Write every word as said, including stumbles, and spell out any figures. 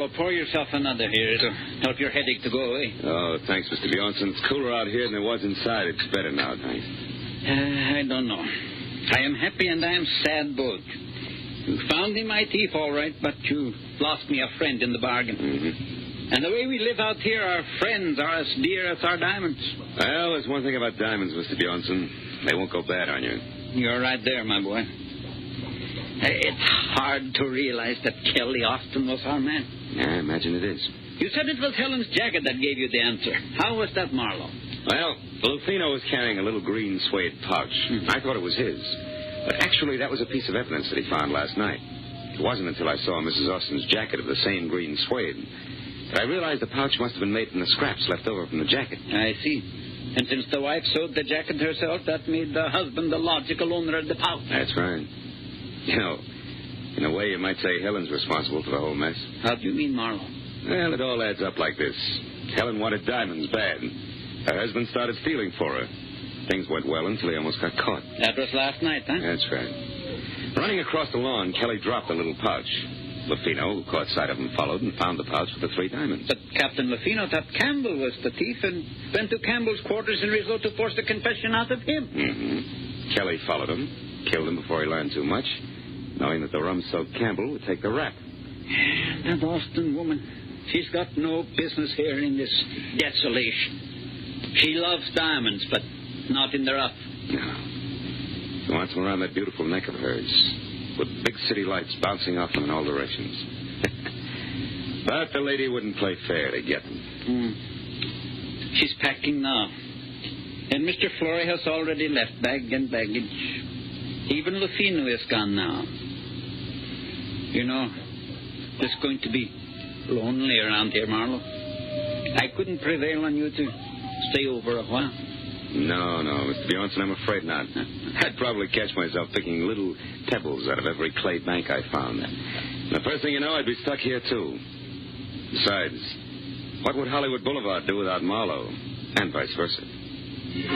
Marlowe. Pour yourself another here. It'll help your headache to go away. Oh, thanks, Mister Bjornson. It's cooler out here than it was inside. It's better now, thanks. Uh, I don't know. I am happy and I am sad both. You found me my thief, all right, but you lost me a friend in the bargain. Mm-hmm. And the way we live out here, our friends are as dear as our diamonds. Well, there's one thing about diamonds, Mister Bjornson. They won't go bad on you. You're right there, my boy. It's hard to realize that Kelly Austin was our man. Yeah, I imagine it is. You said it was Helen's jacket that gave you the answer. How was that, Marlowe? Well, Lufino was carrying a little green suede pouch. Mm-hmm. I thought it was his. But actually, that was a piece of evidence that he found last night. It wasn't until I saw Missus Austin's jacket of the same green suede that I realized the pouch must have been made from the scraps left over from the jacket. I see. And since the wife sewed the jacket herself, that made the husband the logical owner of the pouch. That's right. You know, in a way, you might say Helen's responsible for the whole mess. How do you mean, Marlowe? Well, it all adds up like this. Helen wanted diamonds bad. Her husband started stealing for her. Things went well until he almost got caught. That was last night, huh? That's right. Running across the lawn, Kelly dropped the little pouch. Lufino, who caught sight of him, followed and found the pouch with the three diamonds. But Captain Lufino thought Campbell was the thief and went to Campbell's quarters in Rizzo to force the confession out of him. Mm-hmm. Kelly followed him, killed him before he learned too much, knowing that the rum-soaked Campbell would take the rap. That Austin woman, she's got no business here in this desolation. She loves diamonds, but not in the rough. No. She wants them around that beautiful neck of hers, with big city lights bouncing off them in all directions. But the lady wouldn't play fair to get them. Mm. She's packing now. And Mister Flory has already left bag and baggage. Even Lufino is gone now. You know, it's going to be lonely around here, Marlowe. I couldn't prevail on you to stay over a while. No, no, Mister Bjornson, I'm afraid not. I'd probably catch myself picking little pebbles out of every clay bank I found. And the first thing you know, I'd be stuck here, too. Besides, what would Hollywood Boulevard do without Marlowe? And vice versa.